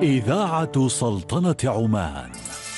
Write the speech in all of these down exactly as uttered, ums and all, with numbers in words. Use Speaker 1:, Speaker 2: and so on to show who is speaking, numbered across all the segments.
Speaker 1: إذاعة سلطنة عمان.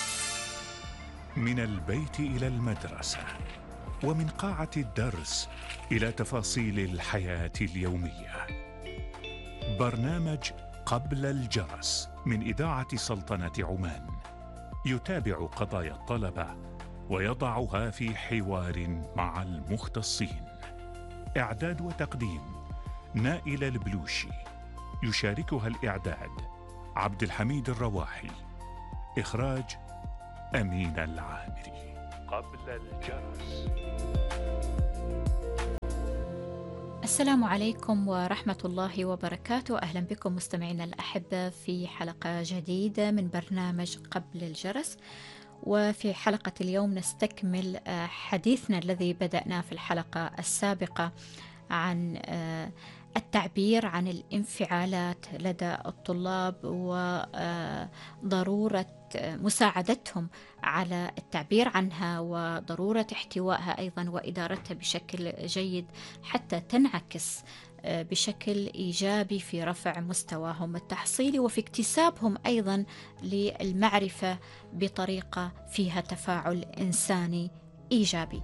Speaker 2: من البيت إلى المدرسة، ومن قاعة الدرس إلى تفاصيل الحياة اليومية. برنامج قبل الجرس من إذاعة سلطنة عمان يتابع قضايا الطلبة ويضعها في حوار مع المختصين. إعداد وتقديم نائل البلوشي، يشاركها الإعداد عبد الحميد الرواحي، إخراج أمين العامري. قبل الجرس.
Speaker 3: السلام عليكم ورحمة الله وبركاته. أهلا بكم مستمعينا الأحبة في حلقة جديدة من برنامج قبل الجرس. وفي حلقة اليوم نستكمل حديثنا الذي بدأناه في الحلقة السابقة عن التعبير عن الانفعالات لدى الطلاب وضرورة مساعدتهم على التعبير عنها وضرورة احتوائها أيضا وإدارتها بشكل جيد حتى تنعكس بشكل إيجابي في رفع مستواهم التحصيلي وفي اكتسابهم أيضا للمعرفة بطريقة فيها تفاعل إنساني إيجابي.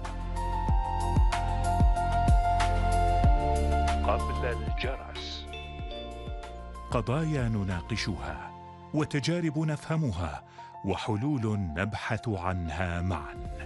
Speaker 2: قبل الجرس. قضايا نناقشها وتجارب نفهمها وحلول نبحث عنها معا.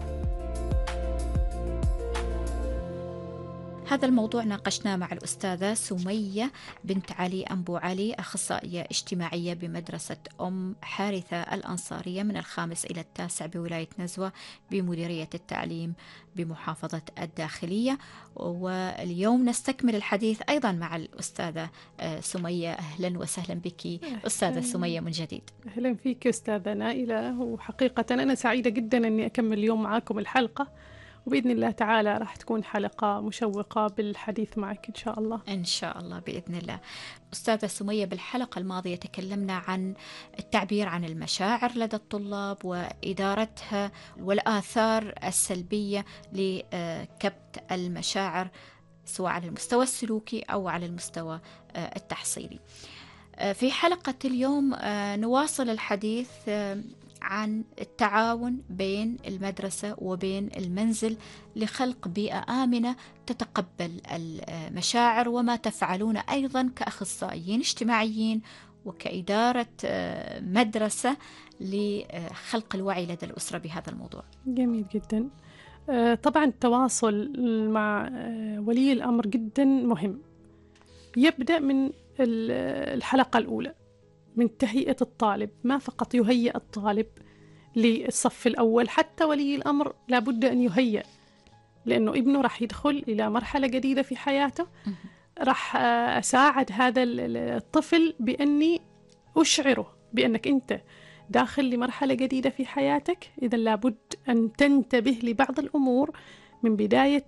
Speaker 3: هذا الموضوع ناقشناه مع الأستاذة سمية بنت علي أنبو علي، أخصائية اجتماعية بمدرسة أم حارثة الأنصارية من الخامس إلى التاسع بولاية نزوة بمديرية التعليم بمحافظة الداخلية. واليوم نستكمل الحديث أيضا مع الأستاذة سمية. أهلا وسهلا بك أستاذة سمية من جديد.
Speaker 4: أهلا فيك أستاذة نائلة، وحقيقة أنا سعيدة جدا أني أكمل اليوم معكم الحلقة، وبإذن الله تعالى راح تكون حلقة مشوقة بالحديث معك إن شاء الله.
Speaker 3: إن شاء الله بإذن الله. أستاذة سمية، بالحلقة الماضية تكلمنا عن التعبير عن المشاعر لدى الطلاب وإدارتها والآثار السلبية لكبت المشاعر سواء على المستوى السلوكي أو على المستوى التحصيلي. في حلقة اليوم نواصل الحديث عن التعاون بين المدرسة وبين المنزل لخلق بيئة آمنة تتقبل المشاعر، وما تفعلون أيضا كأخصائيين اجتماعيين وكإدارة مدرسة لخلق الوعي لدى الأسرة بهذا الموضوع.
Speaker 4: جميل جدا. طبعا التواصل مع ولي الأمر جدا مهم. يبدأ من الحلقة الأولى من تهيئة الطالب، ما فقط يهيئ الطالب للصف الأول، حتى ولي الأمر لابد أن يهيئ، لأنه ابنه راح يدخل إلى مرحلة جديدة في حياته. راح أساعد هذا الطفل بأني أشعره بأنك أنت داخل لمرحلة جديدة في حياتك، إذا لابد أن تنتبه لبعض الأمور من بداية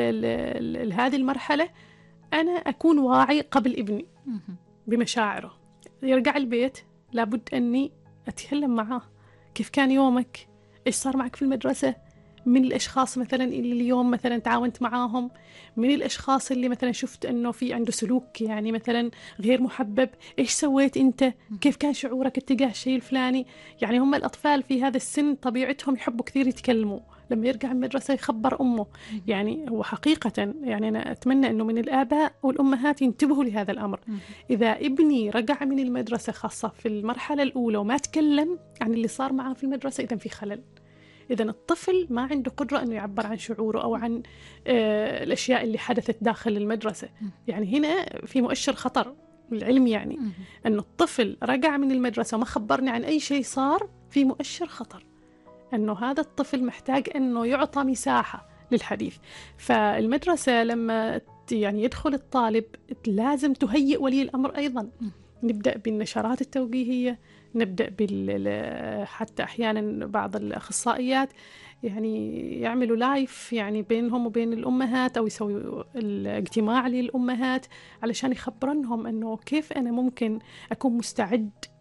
Speaker 4: هذه المرحلة. أنا أكون واعي قبل ابني بمشاعره. يرجع البيت لابد أني أتكلم معاه، كيف كان يومك، إيش صار معك في المدرسة، من الأشخاص مثلا اللي اليوم مثلا تعاونت معاهم، من الأشخاص اللي مثلا شفت أنه في عنده سلوك يعني مثلا غير محبب، إيش سويت أنت، كيف كان شعورك اتجاه الشيء الفلاني. يعني هم الأطفال في هذا السن طبيعتهم يحبوا كثير يتكلموا، لما يرجع المدرسة يخبر أمه. يعني هو حقيقة يعني أنا أتمنى أنه من الآباء والأمهات ينتبهوا لهذا الأمر. إذا ابني رجع من المدرسة خاصة في المرحلة الأولى وما تكلم عن اللي صار معه في المدرسة، إذن في خلل. إذن الطفل ما عنده قدرة أنه يعبر عن شعوره أو عن آه الأشياء اللي حدثت داخل المدرسة. يعني هنا في مؤشر خطر العلم، يعني أنه الطفل رجع من المدرسة وما خبرني عن أي شيء صار، في مؤشر خطر أنه هذا الطفل محتاج أنه يعطى مساحة للحديث. فالمدرسة لما يعني يدخل الطالب لازم تهيئ ولي الأمر أيضا. نبدأ بالنشرات التوجيهية، نبدأ بال حتى أحيانا بعض الأخصائيات يعني يعملوا لايف يعني بينهم وبين الأمهات، أو يسوي الاجتماع للأمهات علشان يخبرنهم أنه كيف أنا ممكن أكون مستعد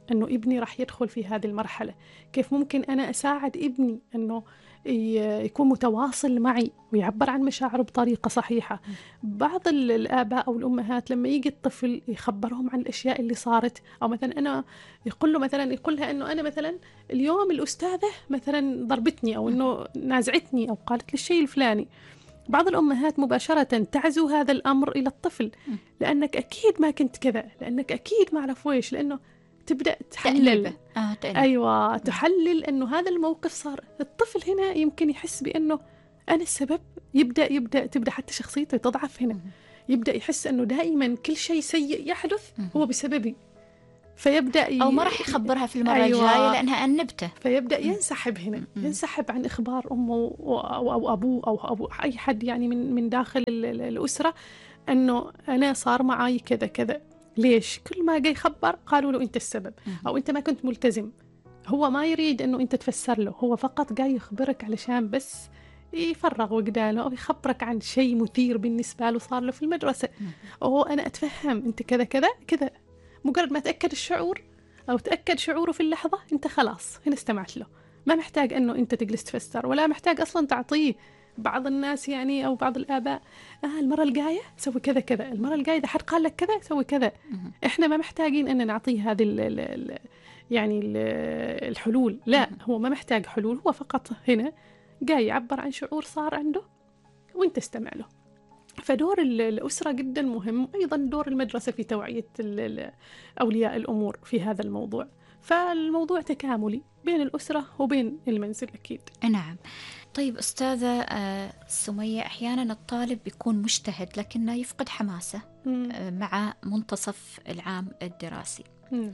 Speaker 4: أنه ابني راح يدخل في هذه المرحلة، كيف ممكن أنا أساعد ابني أنه يكون متواصل معي ويعبر عن مشاعره بطريقة صحيحة. بعض الآباء أو الأمهات لما يجي الطفل يخبرهم عن الأشياء اللي صارت، أو مثلا أنا يقول له مثلا يقول لها أنه أنا مثلا اليوم الأستاذة مثلا ضربتني أو أنه نازعتني أو قالت لي الشيء الفلاني، بعض الأمهات مباشرة تعزو هذا الأمر إلى الطفل، لأنك أكيد ما كنت كذا، لأنك أكيد ما أعرف ويش، لأنه تبدأ تحلل.
Speaker 3: آه،
Speaker 4: أيوة، تحلل أنه هذا الموقف صار. الطفل هنا يمكن يحس بأنه أنا السبب، يبدأ يبدأ تبدأ حتى شخصيته تضعف هنا، يبدأ يحس أنه دائما كل شيء سيء يحدث هو بسببي، فيبدأ ي...
Speaker 3: أو ما راح يخبرها في المرة
Speaker 4: أيوة.
Speaker 3: الجاية لأنها أنبته،
Speaker 4: فيبدأ ينسحب هنا، ينسحب عن إخبار أمه أو, أو أبوه أو, أو أي حد يعني من من داخل الأسرة أنه أنا صار معي كذا كذا. ليش؟ كل ما جاي يخبر قالوا له أنت السبب أو أنت ما كنت ملتزم. هو ما يريد أنه أنت تفسر له، هو فقط جاي يخبرك علشان بس يفرغ وجدانه أو يخبرك عن شيء مثير بالنسبة له صار له في المدرسة. أو أنا أتفهم أنت كذا كذا كذا. مجرد ما تأكد الشعور أو تأكد شعوره في اللحظة، أنت خلاص هنا استمعت له، ما محتاج أنه أنت تجلس تفسر، ولا محتاج أصلا تعطيه. بعض الناس يعني أو بعض الآباء آه المرة الجاية سوي كذا كذا، المرة الجاية إذا حد قال لك كذا سوي كذا. إحنا ما محتاجين أن نعطيه هذه ال ال يعني ال الحلول، لا، هو ما محتاج حلول، هو فقط هنا جاي يعبر عن شعور صار عنده وأنت استمع له. فدور الأسرة جدا مهم، أيضا دور المدرسة في توعية أولياء الأمور في هذا الموضوع. فالموضوع تكاملي بين الأسرة وبين المنزل أكيد.
Speaker 3: نعم. طيب أستاذة سمية، أحيانا الطالب بيكون مجتهد لكنه يفقد حماسه مع منتصف العام الدراسي.
Speaker 4: مم.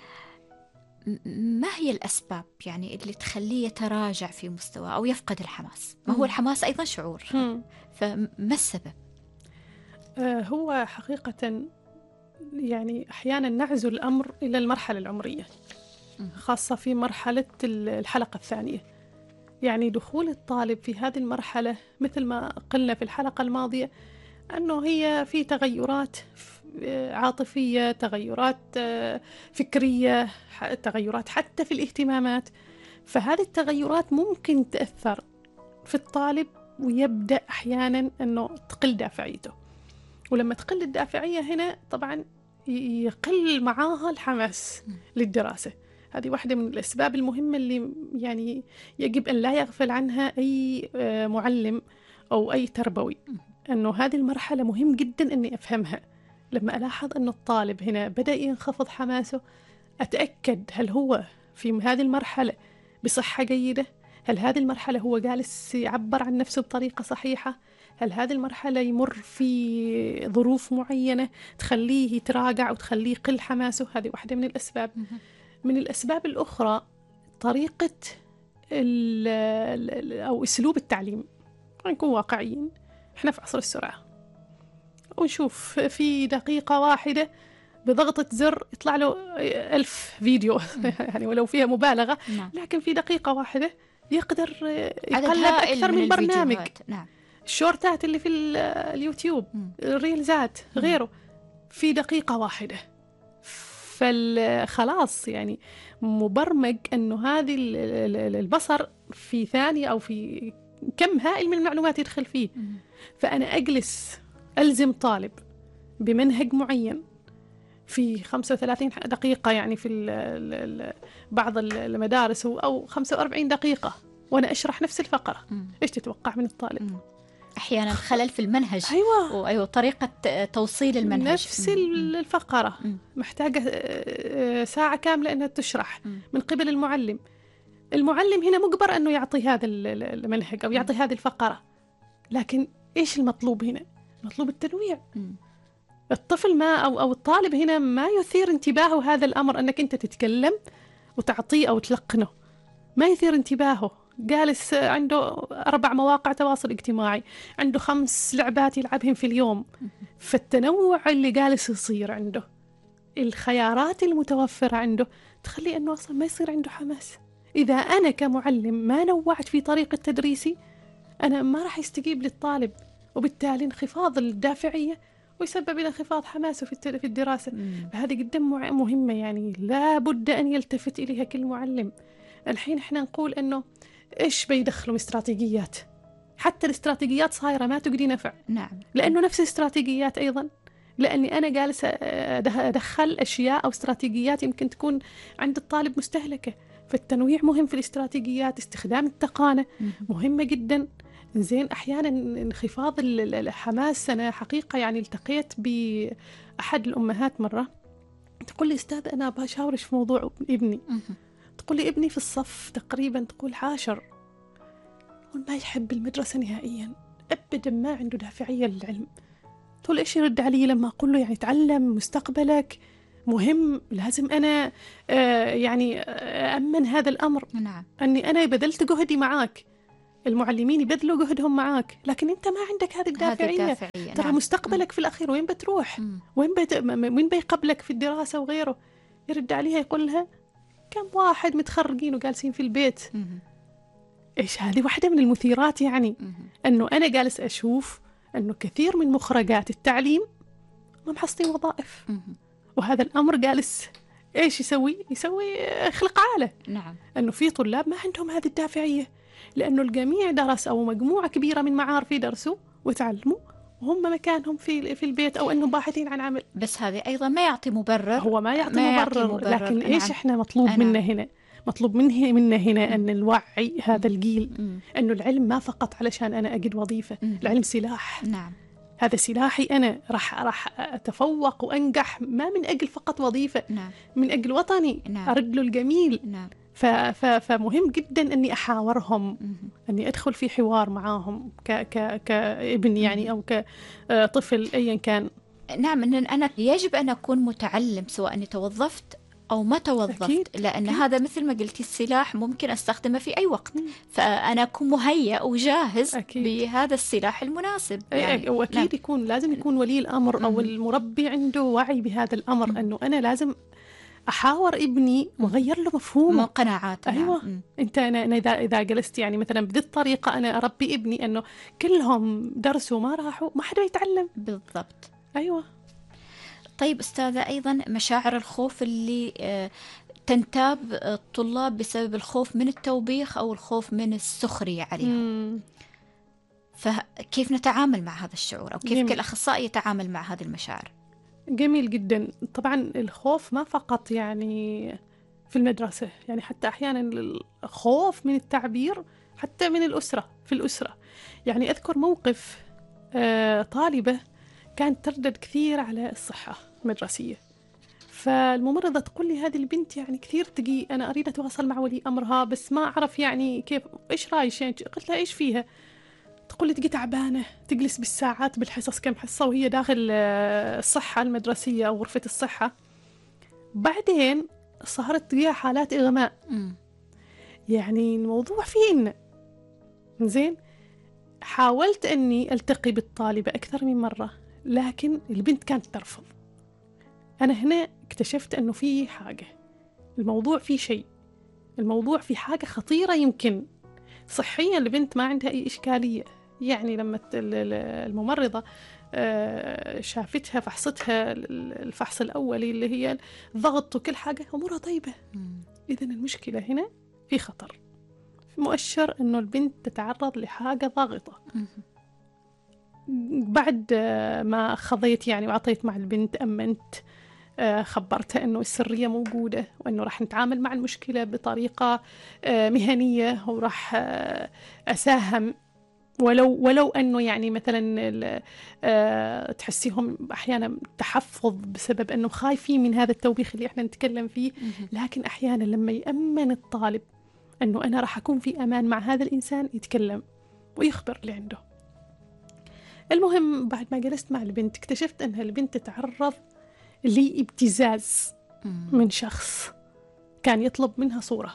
Speaker 3: ما هي الأسباب يعني اللي تخليه يتراجع في مستوى أو يفقد الحماس؟ ما هو الحماس أيضا شعور، فما السبب؟
Speaker 4: هو حقيقة يعني أحيانا نعزو الأمر إلى المرحلة العمرية، خاصة في مرحلة الحلقة الثانية. يعني دخول الطالب في هذه المرحلة مثل ما قلنا في الحلقة الماضية أنه هي في تغيرات عاطفية، تغيرات فكرية، تغيرات حتى في الاهتمامات. فهذه التغيرات ممكن تأثر في الطالب ويبدأ أحيانا أنه تقل دافعيته، ولما تقل الدافعية هنا طبعا يقل معاها الحماس للدراسة. هذه واحدة من الأسباب المهمة اللي يعني يجب أن لا يغفل عنها أي معلم أو أي تربوي، أنه هذه المرحلة مهم جدا أني أفهمها. لما ألاحظ أنه الطالب هنا بدأ ينخفض حماسه، أتأكد هل هو في هذه المرحلة بصحة جيدة؟ هل هذه المرحلة هو جالس يعبر عن نفسه بطريقة صحيحة؟ هل هذه المرحلة يمر في ظروف معينة تخليه يتراجع وتخليه يقل حماسه؟ هذه واحدة من الأسباب. من الأسباب الأخرى طريقة أو أسلوب التعليم. نكون واقعيين، إحنا في عصر السرعة، ونشوف في دقيقة واحدة بضغطة زر يطلع له ألف فيديو يعني ولو فيها مبالغة، لكن في دقيقة واحدة يقدر يقلد أكثر من, من برنامج.
Speaker 3: نعم.
Speaker 4: الشورتات اللي في اليوتيوب، الريلزات، غيره، في دقيقة واحدة. فخلاص يعني مبرمج أنه هذه البصر في ثانية أو في كم هائل من المعلومات يدخل فيه. فأنا أجلس ألزم طالب بمنهج معين في خمسة وثلاثين دقيقة، يعني في ال ال بعض المدارس أو خمسة وأربعين دقيقة، وأنا أشرح نفس الفقرة. إيش تتوقع من الطالب؟
Speaker 3: مم. أحيانا خلل في المنهج.
Speaker 4: أيوة.
Speaker 3: وأيوة طريقة توصيل المنهج
Speaker 4: نفس مم. الفقرة مم. محتاجة ساعة كاملة أنها تشرح مم. من قبل المعلم. المعلم هنا مجبر أنه يعطي هذا المنهج أو يعطي مم. هذه الفقرة، لكن إيش المطلوب هنا؟ مطلوب التنويع. مم. الطفل ما أو أو الطالب هنا ما يثير انتباهه هذا الأمر أنك أنت تتكلم وتعطيه أو تلقنه، ما يثير انتباهه. جالس عنده أربع مواقع تواصل اجتماعي، عنده خمس لعبات يلعبهم في اليوم. فالتنوع اللي جالس يصير عنده، الخيارات المتوفرة عنده، تخلي أنه أصلا ما يصير عنده حماس. إذا أنا كمعلم ما نوعت في طريقة تدريسي، أنا ما راح يستجيب للطالب، وبالتالي انخفاض الدافعية ويسبب إلى انخفاض حماسه في الدراسة. فهذه جدا مهمة، يعني لا بد أن يلتفت إليها كل معلم. الحين إحنا نقول أنه إيش بيدخلوا من استراتيجيات، حتى الاستراتيجيات صايرة ما تقدي نفع.
Speaker 3: نعم.
Speaker 4: لأنه نفس الاستراتيجيات أيضا، لأني أنا جالسة أدخل أشياء أو استراتيجيات يمكن تكون عند الطالب مستهلكة. فالتنويع مهم في الاستراتيجيات، استخدام التقانة مهمة جدا. زين أحيانا انخفاض الحماس. أنا حقيقة يعني التقيت بأحد الأمهات مرة تقول لي أستاذ أنا بشاورش في موضوع ابني. تقول لي ابني في الصف تقريبا تقول عاشر، ما يحب المدرسة نهائيا أبدا، ما عنده دافعية للعلم. تقول إيش يرد علي لما أقول له يعني تعلم، مستقبلك مهم، لازم أنا آه يعني أأمن هذا الأمر.
Speaker 3: نعم.
Speaker 4: أني أنا بذلت جهدي معاك، المعلمين يبذلوا جهدهم معاك، لكن أنت ما عندك هذه الدافعية, هذه الدافعية. ترى نعم. مستقبلك م. في الأخير وين بتروح؟ م. وين بت... وين بيقبلك في الدراسة وغيره؟ يرد عليها يقول لها كم واحد متخرجين وجالسين في البيت. م. إيش هذه واحدة من المثيرات، يعني م. أنه أنا جالس أشوف أنه كثير من مخرجات التعليم ما محصلين وظائف. م. وهذا الأمر جالس إيش يسوي؟ يسوي خلق عالة.
Speaker 3: نعم.
Speaker 4: أنه في طلاب ما عندهم هذه الدافعية، لأنه الجميع درس أو مجموعة كبيرة من معارفي درسوا وتعلموا وهم مكانهم في في البيت أو أنهم باحثين عن عمل.
Speaker 3: بس هذه أيضا ما يعطي مبرر.
Speaker 4: هو ما يعطي,
Speaker 3: ما
Speaker 4: مبرر.
Speaker 3: يعطي مبرر،
Speaker 4: لكن
Speaker 3: نعم.
Speaker 4: إيش إحنا مطلوب
Speaker 3: أنا.
Speaker 4: منا هنا؟ مطلوب منه منا هنا أن الوعي هذا الجيل أنه العلم ما فقط علشان أنا أجد وظيفة. م. العلم سلاح.
Speaker 3: نعم.
Speaker 4: هذا سلاحي أنا، راح راح أتفوق وأنجح ما من أجل فقط وظيفة.
Speaker 3: نعم.
Speaker 4: من أجل وطني.
Speaker 3: نعم.
Speaker 4: أرد له الجميل.
Speaker 3: نعم.
Speaker 4: ف ف فمهم جدا أني أحاورهم، م- أني أدخل في حوار معاهم ك ك كابن يعني أو كطفل أيا كان.
Speaker 3: نعم. إن أنا يجب أن أكون متعلم سواء أني توظفت أو ما توظفت. أكيد. لأن أكيد. هذا مثل ما قلتي السلاح ممكن أستخدمه في أي وقت. م. فأنا أكون مهيأ وجاهز أكيد. بهذا السلاح المناسب
Speaker 4: يعني. وأكيد نعم. يكون لازم يكون ولي الأمر أو م. المربي عنده وعي بهذا الأمر، م. أنه أنا لازم أحاور ابني وغير له مفهومه
Speaker 3: وقناعاته.
Speaker 4: أيوة. نعم. أنت أنا, أنا إذا إذا جلست يعني مثلا بهذه الطريقة أنا أربي ابني أنه كلهم درسوا ما راحوا ما حدا يتعلم.
Speaker 3: بالضبط.
Speaker 4: أيوة.
Speaker 3: طيب أستاذة، أيضا مشاعر الخوف اللي تنتاب الطلاب بسبب الخوف من التوبيخ أو الخوف من السخرية عليهم، فكيف نتعامل مع هذا الشعور أو كيف جميل. كل أخصائي يتعامل مع هذه المشاعر؟
Speaker 4: جميل جدا. طبعا الخوف ما فقط يعني في المدرسة، يعني حتى أحيانا الخوف من التعبير حتى من الأسرة، في الأسرة. يعني أذكر موقف آه طالبة كانت تردد كثير على الصحة المدرسية، فالممرضة تقول لي هذه البنت يعني كثير تجي، أنا أريد أتواصل مع ولي أمرها بس ما أعرف يعني كيف، إيش رأيك يعني؟ قلت لها إيش فيها؟ تقول لي تجي تعبانة، تجلس بالساعات بالحصص كم حصة وهي داخل الصحة المدرسية أو غرفة الصحة. بعدين صارت تجيها حالات إغماء. م. يعني الموضوع فيه زين. حاولت أني ألتقي بالطالبة أكثر من مرة لكن البنت كانت ترفض. أنا هنا اكتشفت أنه في حاجة، الموضوع فيه شيء، الموضوع في حاجة خطيرة. يمكن صحيا البنت ما عندها أي إشكالية، يعني لما الممرضة شافتها فحصتها الفحص الأولي اللي هي الضغط وكل حاجة أمورها طيبة. إذن المشكلة هنا في خطر، في مؤشر أنه البنت تتعرض لحاجة ضاغطة. بعد ما خضيت يعني وعطيت مع البنت، أمنت، خبرتها أنه السرية موجودة وأنه راح نتعامل مع المشكلة بطريقة مهنية وراح أساهم ولو ولو أنه يعني مثلا تحسيهم أحيانا تحفظ بسبب أنه خايفين من هذا التوبيخ اللي احنا نتكلم فيه، لكن أحيانا لما يأمن الطالب أنه أنا راح أكون في أمان مع هذا الإنسان يتكلم ويخبر اللي عنده. المهم بعد ما جلست مع البنت اكتشفت أنها البنت تتعرض لابتزاز من شخص كان يطلب منها صورة.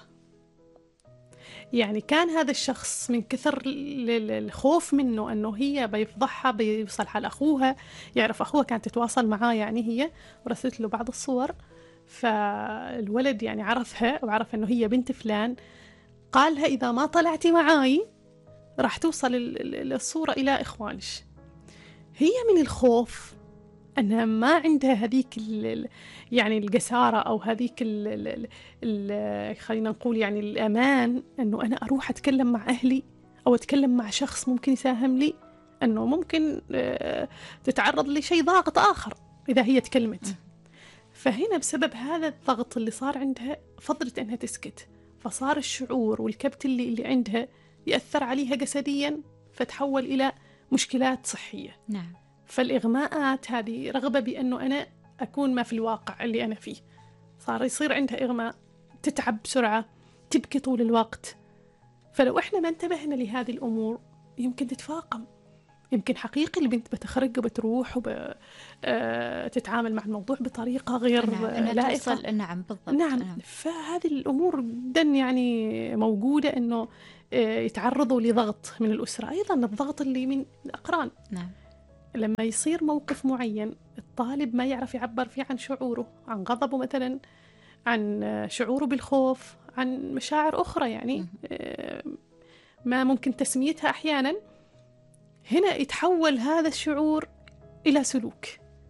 Speaker 4: يعني كان هذا الشخص من كثر الخوف منه أنه هي بيفضحها بيوصل حال أخوها، يعرف أخوها كانت تتواصل معاه، يعني هي ورسلت له بعض الصور، فالولد يعني عرفها وعرف أنه هي بنت فلان، قالها إذا ما طلعتي معاي راح توصل الصورة إلى إخوانش. هي من الخوف أنها ما عندها هذيك ال يعني الجسارة أو هذيك ال ال ال خلينا نقول يعني الأمان، أنه أنا أروح أتكلم مع أهلي أو أتكلم مع شخص ممكن يساهم لي، أنه ممكن تتعرض لشيء ضاغط آخر إذا هي تكلمت. فهنا بسبب هذا الضغط اللي صار عندها فضلت أنها تسكت، فصار الشعور والكبت اللي, اللي عندها يأثر عليها جسديا، فتحول إلى مشكلات صحية.
Speaker 3: نعم.
Speaker 4: فالإغماءات هذه رغبة بأنه أنا أكون ما في الواقع اللي أنا فيه، صار يصير عندها إغماء، تتعب بسرعة، تبكي طول الوقت. فلو إحنا ما انتبهنا لهذه الأمور يمكن تتفاقم، يمكن حقيقي البنت بتخرج وبتروح وبتتعامل مع الموضوع بطريقة غير
Speaker 3: نعم.
Speaker 4: لائقة.
Speaker 3: نعم بالضبط.
Speaker 4: نعم. نعم. فهذه الأمور جدا يعني موجودة، أنه يتعرضوا لضغط من الأسرة، أيضا الضغط اللي من الأقران.
Speaker 3: نعم.
Speaker 4: لما يصير موقف معين الطالب ما يعرف يعبر فيه عن شعوره، عن غضبه مثلا، عن شعوره بالخوف، عن مشاعر أخرى يعني ما ممكن تسميتها أحيانا، هنا يتحول هذا الشعور إلى سلوك،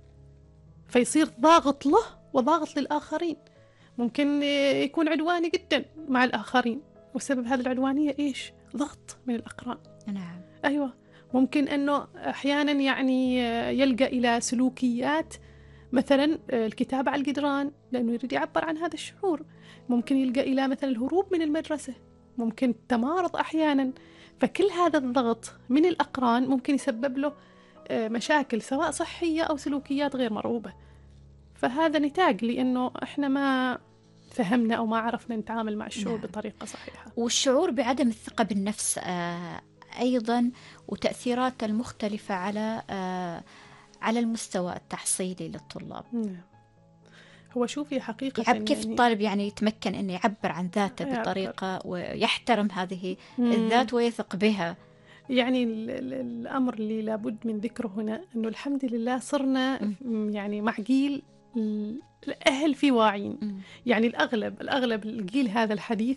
Speaker 4: فيصير ضاغط له وضاغط للآخرين. ممكن يكون عدواني جدا مع الآخرين، وسبب هذه العدوانية إيش؟ ضغط من الأقران.
Speaker 3: نعم.
Speaker 4: أيوة. ممكن أنه أحيانا يعني يلجأ إلى سلوكيات، مثلا الكتابة على الجدران لأنه يريد يعبر عن هذا الشعور. ممكن يلجأ إلى مثلا الهروب من المدرسة، ممكن التمارض أحيانا. فكل هذا الضغط من الأقران ممكن يسبب له مشاكل سواء صحية أو سلوكيات غير مرغوبة. فهذا نتاج لأنه إحنا ما فهمنا أو ما عرفنا نتعامل مع الشعور نعم. بطريقة صحيحة.
Speaker 3: والشعور بعدم الثقة بالنفس آه أيضا، وتأثيراته المختلفة على آه على المستوى التحصيلي للطلاب.
Speaker 4: نعم. هو شوفي حقيقة
Speaker 3: يعني كيف
Speaker 4: يعني
Speaker 3: الطالب يعني يتمكن أنه يعبر عن ذاته
Speaker 4: يعبر.
Speaker 3: بطريقة ويحترم هذه
Speaker 4: مم.
Speaker 3: الذات ويثق بها.
Speaker 4: يعني الأمر اللي لابد من ذكره هنا أنه الحمد لله صرنا م. يعني مع جيل الأهل في واعين. م. يعني الأغلب الأغلب الجيل هذا الحديث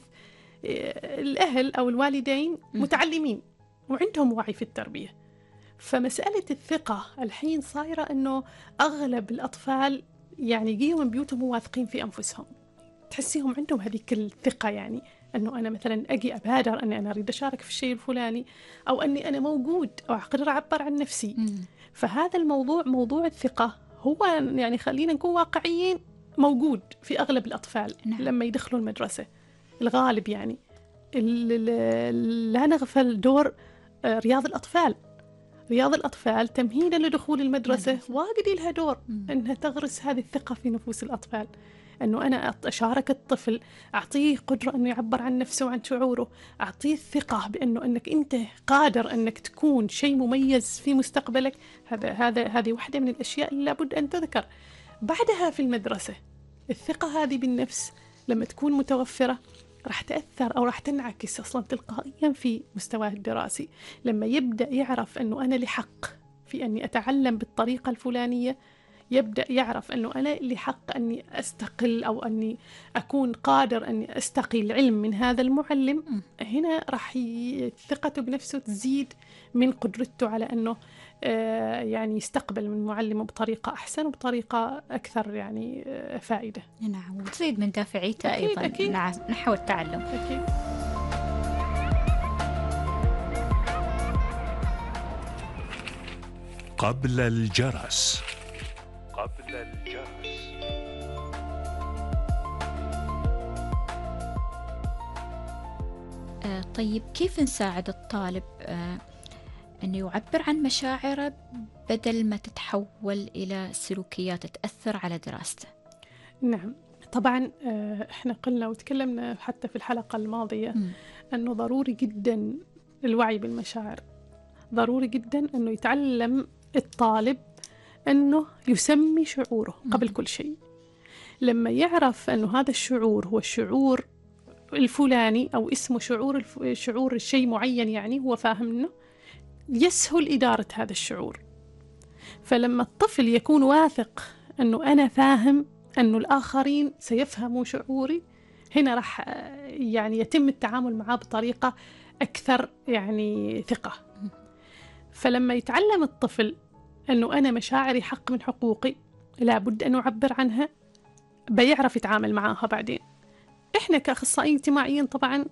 Speaker 4: الأهل أو الوالدين م. متعلمين وعندهم وعي في التربية. فمسألة الثقة الحين صايرة أنه أغلب الأطفال يعني يجيهم من بيوتهم واثقين في أنفسهم، تحسيهم عندهم هذيك الثقة، يعني أنه أنا مثلا أجي أبادر أني أنا أريد أشارك في الشيء الفلاني، أو أني أنا موجود أو أقدر أعبر عن نفسي. م. فهذا الموضوع موضوع الثقة هو يعني خلينا نكون واقعيين موجود في أغلب الأطفال. نعم. لما يدخلوا المدرسة الغالب يعني لا نغفل دور رياض الأطفال. رياض الأطفال تمهيدا لدخول المدرسة واجد لها دور م. أنها تغرس هذه الثقة في نفوس الأطفال، أنه أنا أشارك الطفل، أعطيه قدرة أنه يعبر عن نفسه وعن شعوره، أعطيه الثقة بأنه أنك أنت قادر أنك تكون شيء مميز في مستقبلك. هذا هذا هذه واحدة من الأشياء اللي لابد أن تذكر. بعدها في المدرسة الثقة هذه بالنفس لما تكون متوفرة راح تأثر أو راح تنعكس أصلا تلقائيا في مستواه الدراسي. لما يبدأ يعرف أنه أنا لحق في أني أتعلم بالطريقة الفلانية، يبدأ يعرف أنه أنا لحق أني أستقل أو أني أكون قادر أني أستقي العلم من هذا المعلم. هنا راح ثقته بنفسه تزيد من قدرته على أنه آه يعني يستقبل من معلمه بطريقة أحسن وبطريقة أكثر يعني آه فائدة.
Speaker 3: نعم. وتزيد من دافعيته
Speaker 4: أكيد
Speaker 3: أيضا
Speaker 4: أكيد.
Speaker 3: نحو التعلم.
Speaker 4: أكيد.
Speaker 2: قبل الجرس. قبل الجرس.
Speaker 3: آه طيب، كيف نساعد الطالب آه أنه يعبر عن مشاعره بدل ما تتحول إلى سلوكيات تأثر على دراسته؟
Speaker 4: نعم طبعا. آه احنا قلنا وتكلمنا حتى في الحلقة الماضية م. أنه ضروري جدا الوعي بالمشاعر، ضروري جدا أنه يتعلم الطالب أنه يسمي شعوره قبل كل شيء. لما يعرف أنه هذا الشعور هو الشعور الفلاني أو اسمه شعور الف... شعور الشيء معين، يعني هو فاهم أنه يسهل إدارة هذا الشعور. فلما الطفل يكون واثق أنه أنا فاهم أنه الآخرين سيفهموا شعوري، هنا راح يعني يتم التعامل معه بطريقة أكثر يعني ثقة. فلما يتعلم الطفل أنه أنا مشاعري حق من حقوقي، لابد أن أعبر عنها، بيعرف يتعامل معاها بعدين. إحنا كأخصائيين اجتماعيين طبعا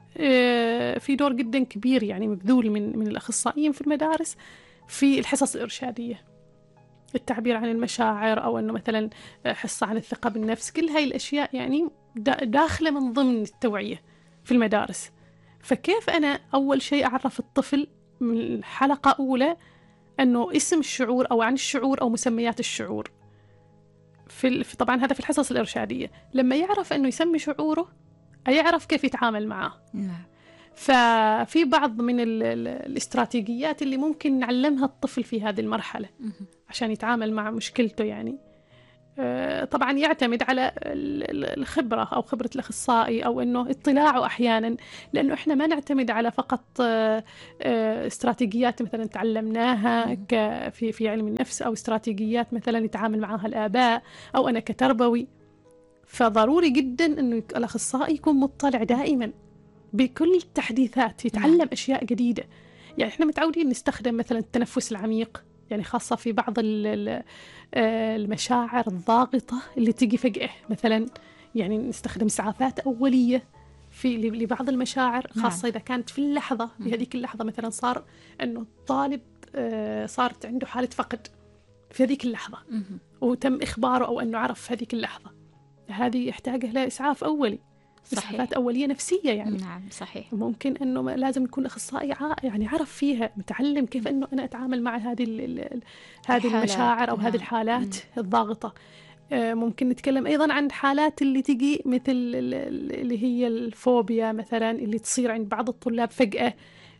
Speaker 4: في دور جدا كبير يعني مبذول من من الأخصائيين في المدارس في الحصص الإرشادية، التعبير عن المشاعر، أو أنه مثلا حصة عن الثقة بالنفس. كل هاي الأشياء يعني داخلة من ضمن التوعية في المدارس. فكيف أنا أول شيء أعرف الطفل من حلقة أولى أنه اسم الشعور أو عن الشعور أو مسميات الشعور في طبعا هذا في الحصص الإرشادية. لما يعرف أنه يسمي شعوره يعرف كيف يتعامل معه.
Speaker 3: نعم.
Speaker 4: ففي بعض من ال ال الاستراتيجيات اللي ممكن نعلمها الطفل في هذه المرحلة عشان يتعامل مع مشكلته يعني. طبعا يعتمد على الخبرة أو خبرة الأخصائي أو أنه اطلاعه أحيانا، لأنه إحنا ما نعتمد على فقط استراتيجيات مثلا تعلمناها في في علم النفس، أو استراتيجيات مثلا يتعامل معها الآباء أو أنا كتربوي. فضروري جدا أنه الأخصائي يكون مطلع دائما بكل التحديثات، يتعلم أشياء جديدة. يعني إحنا متعودين نستخدم مثلا التنفس العميق، يعني خاصة في بعض المشاعر الضاغطة اللي تجي فجأة مثلا، يعني نستخدم إسعافات أولية في لبعض المشاعر، خاصة إذا كانت في اللحظة، في هذيك اللحظة مثلا صار أنه الطالب صارت عنده حالة فقد في هذيك اللحظة وتم إخباره أو أنه عرف في هذيك اللحظة، هذه يحتاج لها إسعاف أولي، إسعافات أولية نفسية يعني.
Speaker 3: نعم صحيح.
Speaker 4: ممكن أنه لازم يكون أخصائي يعني عرف فيها، متعلم كيف أنه أنا أتعامل مع هذه هذه المشاعر أو نعم. هذه الحالات مم. الضاغطة. ممكن نتكلم أيضا عن حالات اللي تجي مثل اللي هي الفوبيا مثلا، اللي تصير عند بعض الطلاب فجأة،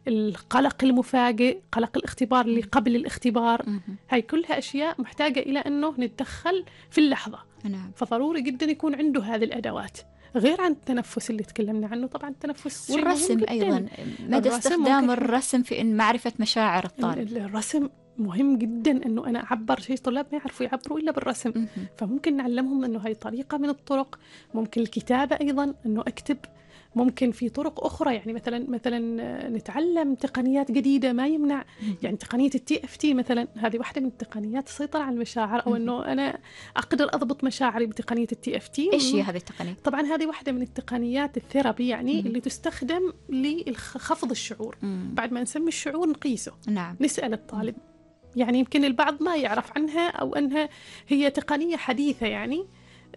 Speaker 4: القلق المفاجئ، قلق الاختبار اللي قبل الاختبار. مم. هاي كلها أشياء محتاجة إلى أنه نتدخل في اللحظة. نعم. فضروري جدا يكون عنده هذه الأدوات، غير عن التنفس اللي تكلمنا عنه. طبعا التنفس
Speaker 3: والرسم أيضا، مدى استخدام الرسم في إن معرفة مشاعر الطالب.
Speaker 4: الرسم مهم جدا، أنه أنا أعبر شيء طلاب ما يعرفوا يعبروا إلا بالرسم. م- فممكن نعلمهم أنه هاي طريقة من الطرق. ممكن الكتابة أيضا، أنه أكتب. ممكن في طرق أخرى، يعني مثلا مثلا نتعلم تقنيات جديدة ما يمنع، يعني تقنية التي اف تي مثلا، هذه واحدة من التقنيات تسيطر على المشاعر، أو أنه أنا أقدر أضبط مشاعري بتقنية التي اف تي.
Speaker 3: إيش هي هذه التقنية؟
Speaker 4: طبعا هذه واحدة من التقنيات الثيرابي يعني اللي تستخدم لخفض الشعور. بعد ما نسمي الشعور نقيسه. نعم. نسأل الطالب، يعني يمكن البعض ما يعرف عنها، أو أنها هي تقنية حديثة يعني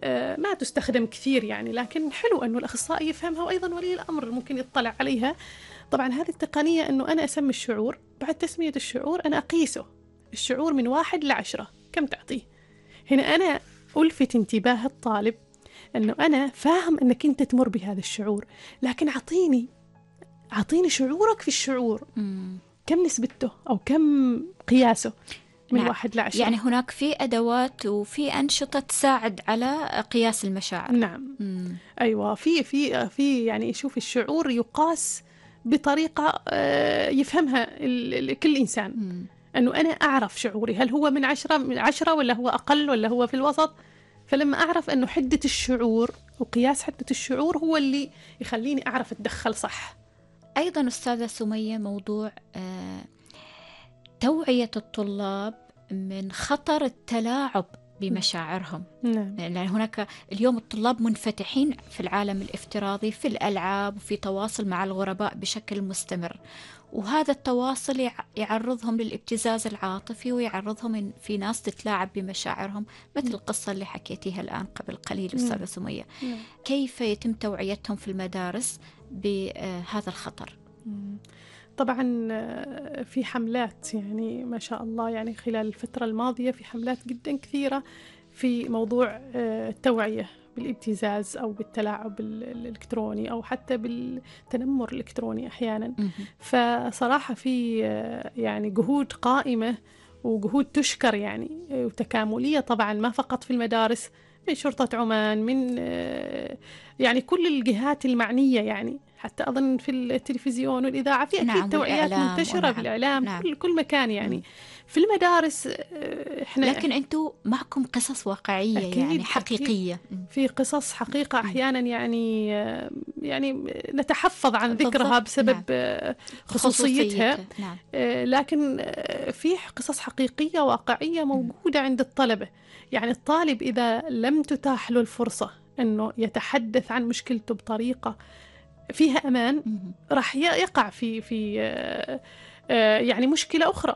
Speaker 4: ما تستخدم كثير يعني، لكن حلو أنه الأخصائي يفهمها، وأيضا ولي الأمر ممكن يطلع عليها. طبعا هذه التقنية أنه أنا أسمي الشعور، بعد تسمية الشعور أنا أقيسه، الشعور من واحد لعشرة كم تعطيه. هنا أنا ألفت انتباه الطالب أنه أنا فاهم أنك أنت تمر بهذا الشعور، لكن أعطيني أعطيني شعورك في الشعور. مم. كم نسبته أو كم قياسه من نعم. واحد لعشرة.
Speaker 3: يعني هناك في أدوات وفي أنشطة تساعد على قياس المشاعر.
Speaker 4: نعم. مم. أيوة، في في في يعني شوف الشعور يقاس بطريقة يفهمها كل إنسان. مم. أنه أنا أعرف شعوري هل هو من عشرة من عشرة ولا هو أقل ولا هو في الوسط. فلما أعرف أنه حدة الشعور وقياس حدة الشعور هو اللي يخليني أعرف أتدخل صح.
Speaker 3: أيضا أستاذة سمية، موضوع آه توعية الطلاب من خطر التلاعب بمشاعرهم. نعم. لأن هناك اليوم الطلاب منفتحين في العالم الافتراضي، في الألعاب وفي تواصل مع الغرباء بشكل مستمر، وهذا التواصل يعرضهم للابتزاز العاطفي، ويعرضهم في ناس تتلاعب بمشاعرهم، مثل القصة اللي حكيتيها الآن قبل قليل أستاذة سمية. كيف يتم توعيتهم في المدارس بهذا الخطر؟
Speaker 4: طبعا في حملات يعني ما شاء الله، يعني خلال الفترة الماضية في حملات جدا كثيرة في موضوع التوعية بالابتزاز أو بالتلاعب الإلكتروني أو حتى بالتنمر الإلكتروني أحيانا. فصراحة في يعني جهود قائمة وجهود تشكر يعني وتكاملية، طبعا ما فقط في المدارس، من شرطة عمان، من يعني كل الجهات المعنية يعني، حتى أظن في التلفزيون والإذاعة في أكيد نعم توعيات منتشرة في الإعلام. نعم. كل, كل مكان يعني. م. في المدارس إحنا
Speaker 3: لكن أنتوا معكم قصص واقعية يعني حقيقية.
Speaker 4: في قصص حقيقة أحيانا يعني يعني نتحفظ عن ذكرها بسبب نعم. خصوصيتها. نعم. لكن في قصص حقيقية واقعية موجودة عند الطلبة. يعني الطالب إذا لم تتاح له الفرصة أنه يتحدث عن مشكلته بطريقة فيها أمان راح يقع في في يعني مشكلة أخرى.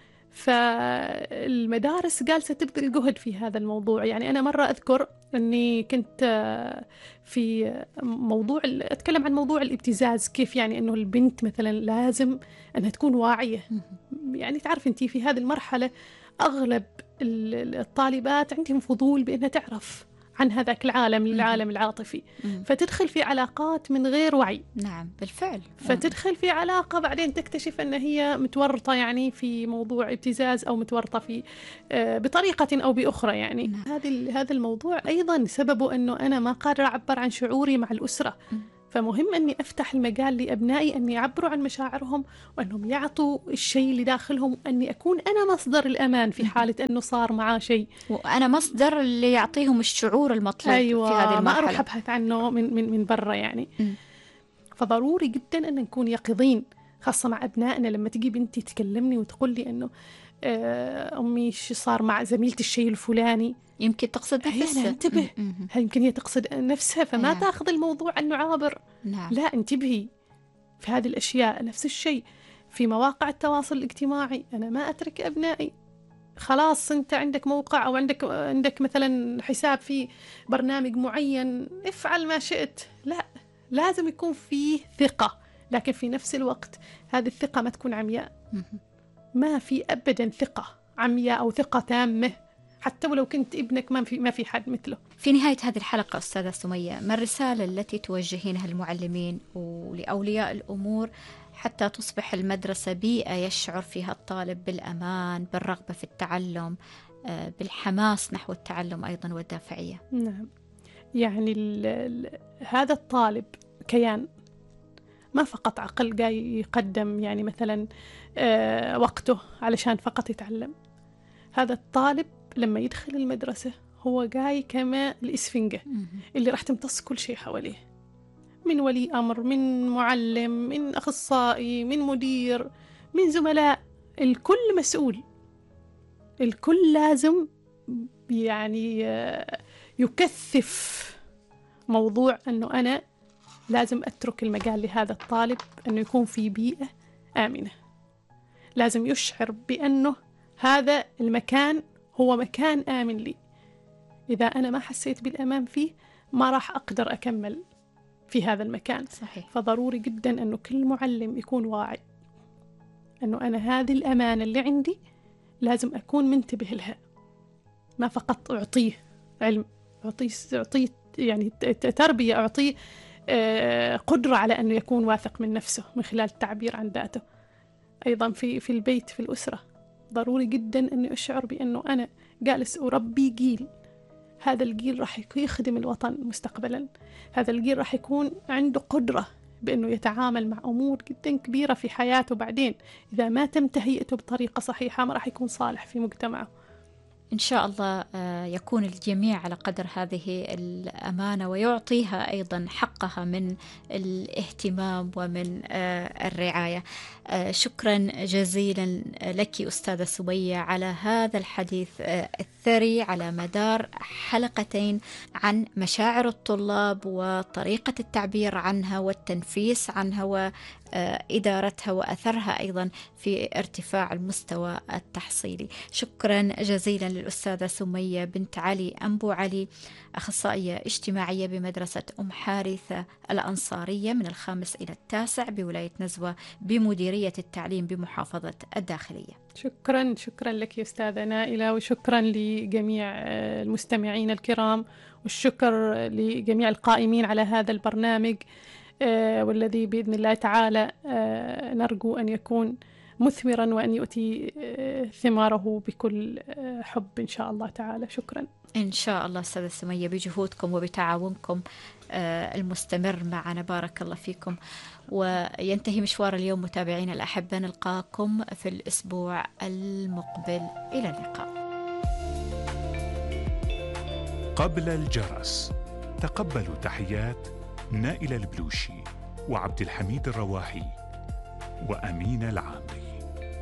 Speaker 4: فالمدارس جالسة تبذل جهد في هذا الموضوع. يعني أنا مرة أذكر أني كنت في موضوع أتكلم عن موضوع الابتزاز، كيف يعني أنه البنت مثلا لازم أنها تكون واعية. يعني تعرف أنتي في هذه المرحلة أغلب الطالبات عندهم فضول بأنها تعرف عن هذاك العالم العالم العاطفي، فتدخل في علاقات من غير وعي.
Speaker 3: نعم بالفعل.
Speaker 4: فتدخل في علاقة بعدين تكتشف أن هي متورطة يعني في موضوع ابتزاز أو متورطة في بطريقة أو بأخرى. يعني نعم. هذا هذا الموضوع أيضا سببه أنه أنا ما قادرة أعبر عن شعوري مع الأسرة. م. فمهم أني أفتح المجال لأبنائي أن يعبروا عن مشاعرهم وأنهم يعطوا الشيء اللي داخلهم، أني أكون أنا مصدر الأمان في حالة أنه صار معاه شيء،
Speaker 3: وأنا مصدر اللي يعطيهم الشعور المطلوب.
Speaker 4: أيوة
Speaker 3: في هذه المرحلة
Speaker 4: ما أروح أبحث عنه من من من برا يعني. م. فضروري جدا أن نكون يقظين، خاصة مع أبنائنا. لما تجي بنتي تكلمني وتقول لي أنه أمي شو صار مع زميلتي الشيء الفلاني،
Speaker 3: يمكن تقصد نفسها.
Speaker 4: انتبه، يمكن هي تقصد نفسها، فما نعم. تأخذ الموضوع أنه عابر.
Speaker 3: نعم.
Speaker 4: لا، انتبهي في هذه الأشياء. نفس الشيء في مواقع التواصل الاجتماعي. أنا ما أترك أبنائي خلاص أنت عندك موقع أو عندك عندك مثلا حساب في برنامج معين افعل ما شئت. لا، لازم يكون فيه ثقة، لكن في نفس الوقت هذه الثقة ما تكون عمياء. ما في أبدا ثقة عمياء أو ثقة تامة، حتى ولو كنت ابنك ما في ما في حد مثله.
Speaker 3: في نهاية هذه الحلقة أستاذة سمية، ما الرسالة التي توجهينها للمعلمين ولأولياء الأمور حتى تصبح المدرسة بيئة يشعر فيها الطالب بالأمان، بالرغبة في التعلم، بالحماس نحو التعلم أيضا والدافعية؟
Speaker 4: نعم، يعني ال ال هذا الطالب كيان، ما فقط عقل جاي يقدم يعني مثلا آه وقته علشان فقط يتعلم. هذا الطالب لما يدخل المدرسة هو جاي كما الإسفنجة اللي راح تمتص كل شيء حواليه، من ولي أمر، من معلم، من أخصائي، من مدير، من زملاء. الكل مسؤول، الكل لازم يعني يكثف موضوع أنه أنا لازم أترك المجال لهذا الطالب أنه يكون في بيئة آمنة. لازم يشعر بأنه هذا المكان هو مكان آمن لي. إذا أنا ما حسيت بالأمان فيه ما راح أقدر أكمل في هذا المكان.
Speaker 3: صحيح.
Speaker 4: فضروري جدا أنه كل معلم يكون واعي أنه أنا هذه الأمانة اللي عندي لازم أكون منتبه لها، ما فقط أعطيه علم، أعطيه أعطيه يعني تربية، أعطيه قدرة على أنه يكون واثق من نفسه من خلال التعبير عن ذاته. أيضا في في البيت، في الأسرة، ضروري جدا أني أشعر بأنه أنا جالس أربي جيل. هذا الجيل راح يخدم الوطن مستقبلا. هذا الجيل راح يكون عنده قدرة بأنه يتعامل مع أمور جدا كبيرة في حياته بعدين. إذا ما تم تهيئته بطريقة صحيحة ما راح يكون صالح في مجتمعه.
Speaker 3: إن شاء الله يكون الجميع على قدر هذه الأمانة ويعطيها أيضا حقها من الاهتمام ومن الرعاية. شكرا جزيلا لك أستاذة سمية على هذا الحديث الثري على مدار حلقتين عن مشاعر الطلاب وطريقة التعبير عنها والتنفيس عنها وإدارتها وأثرها أيضا في ارتفاع المستوى التحصيلي. شكرا جزيلا للأستاذة سمية بنت علي أنبو علي، أخصائية اجتماعية بمدرسة أم حارثة الأنصارية من الخامس إلى التاسع بولاية نزوة بمديرية التعليم بمحافظة الداخلية.
Speaker 4: شكرا شكرا لك يا أستاذة نائلة، وشكرا لجميع المستمعين الكرام، والشكر لجميع القائمين على هذا البرنامج والذي بإذن الله تعالى نرجو أن يكون مثمرا وأن يؤتي ثماره بكل حب إن شاء الله تعالى. شكرا.
Speaker 3: إن شاء الله أستاذة سمية بجهودكم وبتعاونكم المستمر معنا، بارك الله فيكم. وينتهي مشوار اليوم متابعينا الأحبة، نلقاكم في الأسبوع المقبل، إلى اللقاء.
Speaker 2: قبل الجرس، تقبلوا تحيات نائلة البلوشي وعبد الحميد الرواحي وأمين العام.